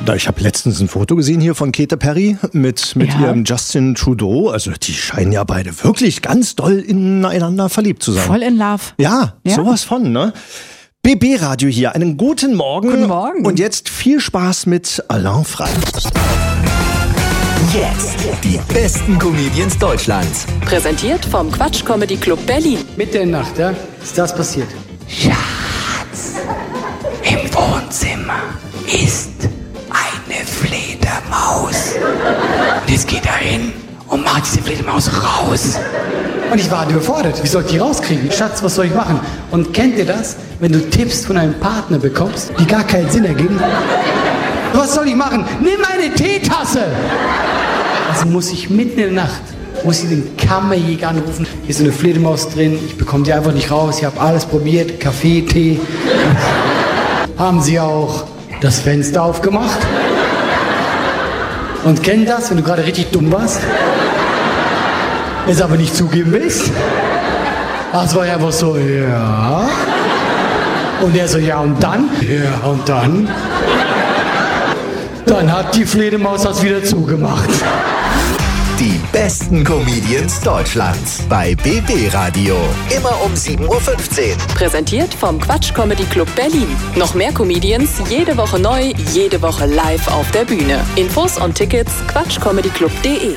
Ich habe letztens ein Foto gesehen hier von Katy Perry mit ihrem Justin Trudeau. Also die scheinen ja beide wirklich ganz doll ineinander verliebt zu sein. Voll in Love. Ja, sowas von, ne? BB Radio hier, einen guten Morgen. Guten Morgen. Und jetzt viel Spaß mit Alain Frey. Jetzt die besten Comedians Deutschlands. Präsentiert vom Quatsch Comedy Club Berlin. Mitten in der Nacht, ja, ist das passiert. Schatz, im Wohnzimmer ist eine Fledermaus. Und jetzt geht er hin und macht diese Fledermaus raus. Und ich war überfordert. Wie soll ich die rauskriegen? Schatz, was soll ich machen? Und kennt ihr das, wenn du Tipps von einem Partner bekommst, die gar keinen Sinn ergeben? Was soll ich machen? Nimm eine Teetasse! Also muss ich mitten in der Nacht, den Kammerjäger anrufen. Hier ist so eine Fledermaus drin, ich bekomme die einfach nicht raus. Ich habe alles probiert, Kaffee, Tee. Haben sie auch das Fenster aufgemacht? Und kennen das, wenn du gerade richtig dumm warst? Es aber nicht zugeben willst? Das war ja einfach so, ja. Und er so, ja und dann? Ja und dann? Dann hat die Fledermaus das wieder zugemacht. Die besten Comedians Deutschlands bei BB Radio. Immer um 7.15 Uhr. Präsentiert vom Quatsch Comedy Club Berlin. Noch mehr Comedians, jede Woche neu, jede Woche live auf der Bühne. Infos und Tickets quatschcomedyclub.de.